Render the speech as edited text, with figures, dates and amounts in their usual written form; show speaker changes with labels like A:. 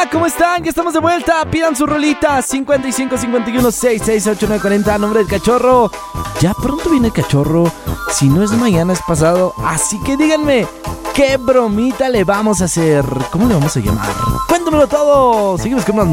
A: Hola, ¿cómo están? Ya estamos de vuelta. Pidan su rolita 55 51 66 89 40. Nombre del cachorro. Ya pronto viene el cachorro. Si no es mañana, es pasado. Así que díganme, ¿qué bromita le vamos a hacer? ¿Cómo le vamos a llamar? Cuéntamelo todo. Seguimos con más